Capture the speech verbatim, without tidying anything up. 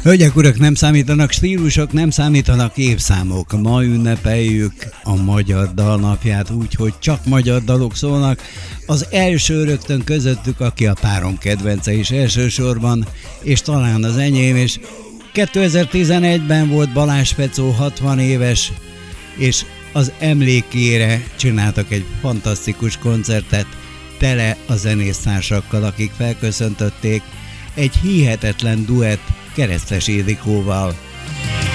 Hölgyek, urak, nem számítanak stílusok, nem számítanak évszámok. Ma ünnepeljük a Magyar Dalnapját úgy, hogy csak magyar dalok szólnak. Az első rögtön közöttük, aki a párom kedvence is elsősorban, és talán az enyém is. kétezer-tizenegyben volt Balázs Fecó hatvan éves, és az emlékére csináltak egy fantasztikus koncertet, tele a zenésztársakkal, akik felköszöntötték, egy hihetetlen duett Keresztes Ildikóval.